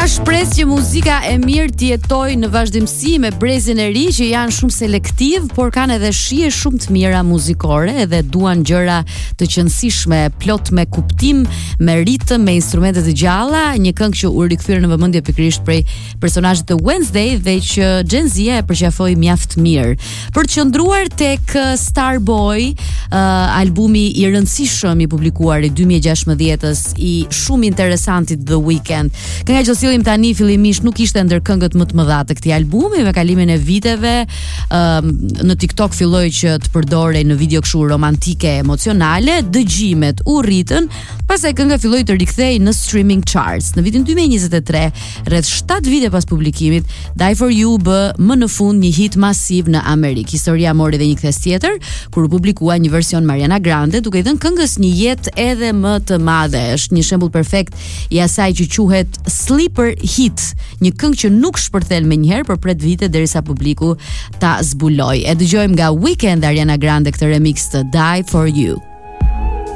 shpresë që muzika e mirë të jetojë në vazhdimsi me brezin e ri që janë shumë selektiv, por kanë edhe shije shumë të mira muzikore edhe duan gjëra të qëndrueshme, plot me kuptim, me ritëm, me instrumente të gjalla, një këngë që u rikthyer në vëmendje pikërisht prej personazhit të Wednesday dhe që Gen Z e përqafoi mjaft mirë. Për të qëndruar tek Starboy, albumi i rëndësishëm i publikuar i 2016-s i shumë interesantit The Weeknd. Kënga që sillim tani fillimisht nuk ishte ndër këngët më të mëdha të këtij albumi, me kalimin e viteve në TikTok filloi që të përdorej në video kështu romantike, emocionale, dëgjimet u rritën, pastaj kënga filloi të rikthehej në streaming charts. Në vitin 2023, rreth 7 vite pas publikimit, Die For You bë më në fund një hit masiv në Amerikë. Historia mori edhe një kthes tjetër kur u publikua një version Mariana Grande, duke i dhënë këngës një jetë edhe më të madhe. Është një shembull perfekt i asaj që quhet sleeper hit, një këngë që nuk shpërthen menjëherë, por pret vite derisa publiku ta zbuloj. E dëgjojmë nga Weeknd Ariana Grande këtë remix të Die For You.